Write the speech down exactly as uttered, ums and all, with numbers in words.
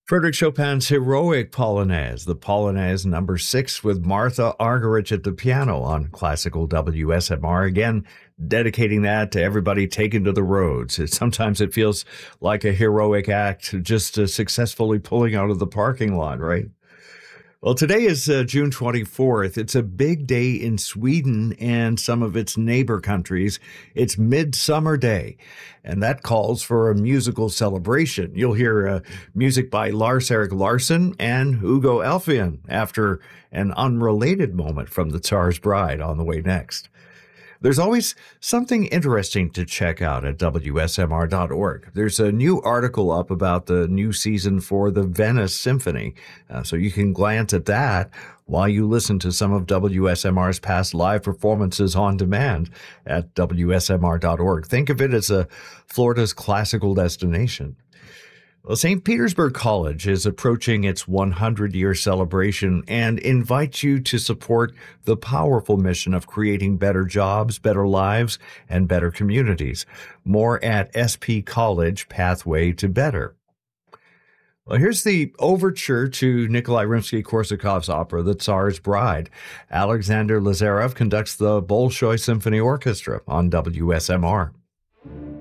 Frederick Chopin's heroic Polonaise, the Polonaise number six with Martha Argerich at the piano on classical W S M R. Again, dedicating that to everybody taken to the roads. It, sometimes it feels like a heroic act just uh, successfully pulling out of the parking lot, right? Well, today is uh, June twenty-fourth. It's a big day in Sweden and some of its neighbor countries. It's Midsummer Day, and that calls for a musical celebration. You'll hear uh, music by Lars-Erik Larsson and Hugo Alfvén after an unrelated moment from The Tsar's Bride on the way next. There's always something interesting to check out at W S M R dot org. There's a new article up about the new season for the Venice Symphony, uh, so you can glance at that while you listen to some of W S M R's past live performances on demand at W S M R dot org. Think of it as a Florida's classical destination. Well, Saint Petersburg College is approaching its one hundred year celebration and invites you to support the powerful mission of creating better jobs, better lives, and better communities. More at S P College Pathway to Better. Well, here's the overture to Nikolai Rimsky-Korsakov's opera, The Tsar's Bride. Alexander Lazarev conducts the Bolshoi Symphony Orchestra on W S M R.